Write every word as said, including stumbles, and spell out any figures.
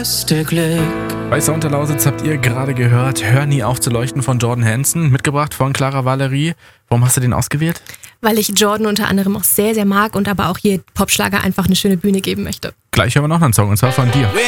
größte Glück. Bei Sound der Lausitz habt ihr gerade gehört Hör nie auf zu leuchten von Jordan Hansen, mitgebracht von Clara Valerie. Warum hast du den ausgewählt? Weil ich Jordan unter anderem auch sehr, sehr mag und aber auch hier Popschlager einfach eine schöne Bühne geben möchte. Gleich hören wir noch einen Song, und zwar von dir.